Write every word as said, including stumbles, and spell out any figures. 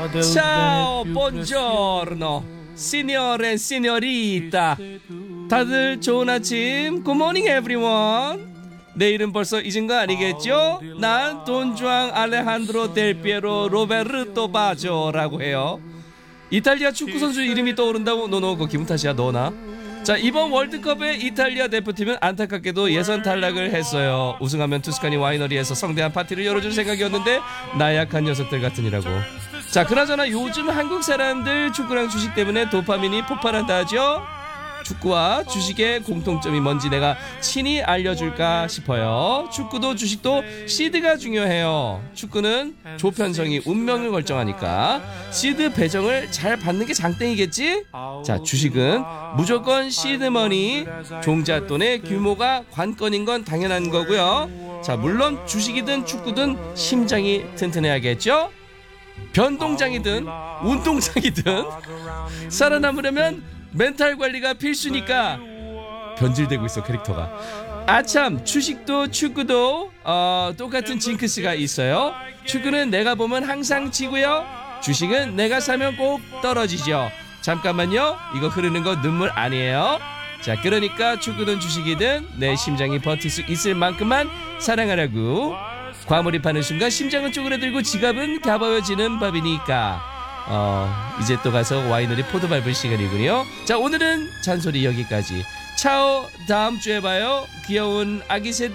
Ciao, buongiorno, signore e signorita. 다들 좋은 아침. Good morning, everyone. 내일은 벌써 잊은 거 아니겠죠? 난 돈주앙 알레한드로 델 피에로 로베르토 바조라고 해요. 이탈리아 축구 선수 이름이 떠오른다고? 너너 그거 기분 탓이야, 너나? 자, 이번 월드컵의 이탈리아 대표팀은 안타깝게도 예선 탈락을 했어요. 우승하면 투스카니 와이너리에서 성대한 파티를 열어줄 생각이었는데 나약한 녀석들 같으니라고. 자, 그나저나 요즘 한국 사람들 축구랑 주식 때문에 도파민이 폭발한다 하죠? 축구와 주식의 공통점이 뭔지 내가 친히 알려줄까 싶어요. 축구도 주식도 시드가 중요해요. 축구는 조편성이 운명을 결정하니까 시드 배정을 잘 받는 게 장땡이겠지? 자, 주식은 무조건 시드머니, 종잣돈의 규모가 관건인 건 당연한 거고요. 자, 물론 주식이든 축구든 심장이 튼튼해야겠죠? 변동장이든 운동장이든 살아남으려면 멘탈 관리가 필수니까. 변질되고 있어, 캐릭터가. 아참, 주식도 축구도 어, 똑같은 징크스가 있어요. 축구는 내가 보면 항상 지고요, 주식은 내가 사면 꼭 떨어지죠. 잠깐만요, 이거 흐르는 거 눈물 아니에요. 자, 그러니까 축구든 주식이든 내 심장이 버틸 수 있을 만큼만 사랑하라고. 과몰입하는 순간 심장은 쪼그라들고 지갑은 가벼워지는 법이니까. 어, 이제 또 가서 와이너리 포도 밟을 시간이군요. 자, 오늘은 잔소리 여기까지. 차오, 다음 주에 봐요. 귀여운 아기 새